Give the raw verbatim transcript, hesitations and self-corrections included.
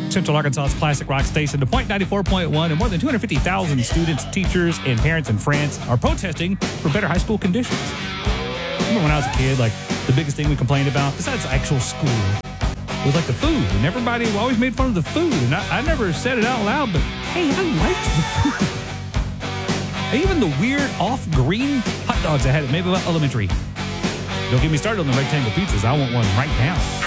Central Arkansas's classic rock station, the Point ninety-four point one, and more than two hundred fifty thousand students, teachers, and parents and friends are protesting for better high school conditions. Remember when I was a kid, like, the biggest thing we complained about, besides actual school, was like the food. And everybody always made fun of the food. And I, I never said it out loud, but hey, I liked the food. And even the weird off-green hot dogs I had at Maybell Elementary. Don't get me started on the rectangle pizzas. I want one right now.